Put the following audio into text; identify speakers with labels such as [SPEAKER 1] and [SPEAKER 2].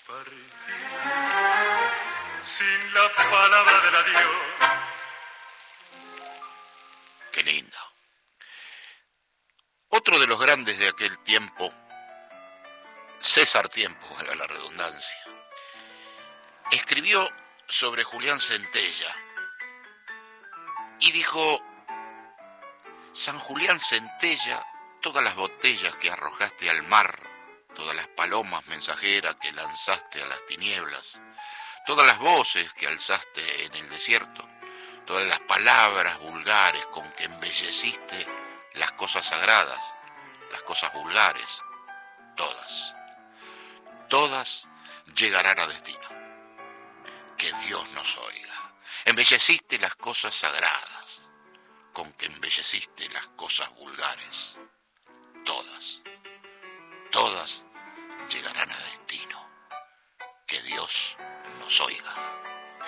[SPEAKER 1] Partí sin la palabra del adiós.
[SPEAKER 2] Qué lindo. Otro de los grandes de aquel tiempo, César Tiempo, valga la redundancia, escribió sobre Julián Centella y dijo: San Julián Centella, todas las botellas que arrojaste al mar, todas las palomas mensajeras que lanzaste a las tinieblas, todas las voces que alzaste en el desierto, todas las palabras vulgares con que embelleciste las cosas sagradas, las cosas vulgares, todas llegarán a destino. Que Dios nos oiga. Embelleciste las cosas sagradas con que embelleciste las cosas vulgares, todas llegarán a destino. Que Dios nos oiga.